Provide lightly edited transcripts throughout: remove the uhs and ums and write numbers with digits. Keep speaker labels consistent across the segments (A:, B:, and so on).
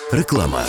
A: Реклама.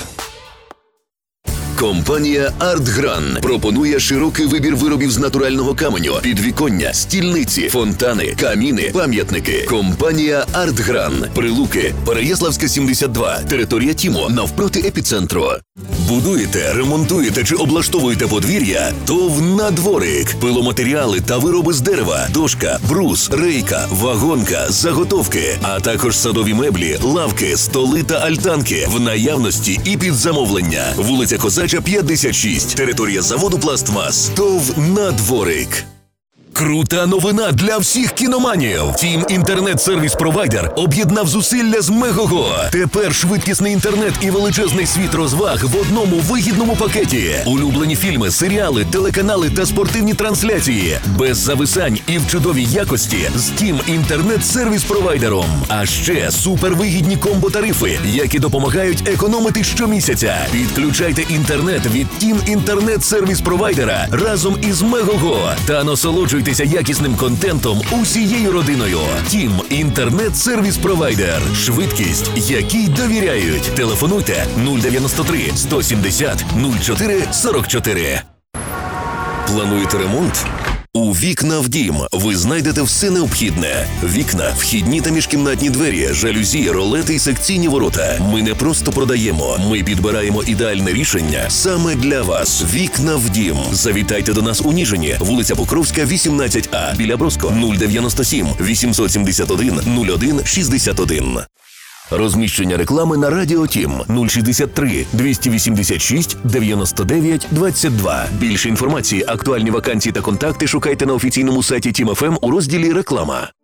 A: Компанія «Артгран» пропонує широкий вибір виробів з натурального каменю, підвіконня, стільниці, фонтани, каміни, пам'ятники. Компанія «Артгран». Прилуки, Переяславська, 72, територія ТІМО, навпроти епіцентру. Будуєте, ремонтуєте чи облаштовуєте подвір'я? ТОВ «Надворик». Пиломатеріали та вироби з дерева, дошка, брус, рейка, вагонка, заготовки, а також садові меблі, лавки, столи та альтанки в наявності і під замовлення. Вулиця Козача, 56, територія заводу «Пластмас». ТОВ «Надворик». Крута новина для всіх кіноманів. Тім інтернет-сервіс-провайдер об'єднав зусилля з Мегого. Тепер швидкісний інтернет і величезний світ розваг в одному вигідному пакеті. Улюблені фільми, серіали, телеканали та спортивні трансляції. Без зависань і в чудовій якості з Тім інтернет-сервіс-провайдером. А ще супервигідні комбо-тарифи, які допомагають економити щомісяця. Підключайте інтернет від Тім інтернет-сервіс-провайдера разом із Мегого та насолоджуйтесь якісним контентом усією родиною. Тім інтернет-сервіс-провайдер. Швидкість, якій довіряють. Телефонуйте 093 170 04 44. Плануєте ремонт? У «Вікна в дім» ви знайдете все необхідне. Вікна, вхідні та міжкімнатні двері, жалюзі, ролети і секційні ворота. Ми не просто продаємо, ми підбираємо ідеальне рішення саме для вас. «Вікна в дім». Завітайте до нас у Ніжині, вулиця Покровська, 18А, біля Броско, 097 871 01 61. Розміщення реклами на Радіо Тім 063 286 99 22. Більше інформації, актуальні вакансії та контакти шукайте на офіційному сайті Тім ФМ у розділі «Реклама».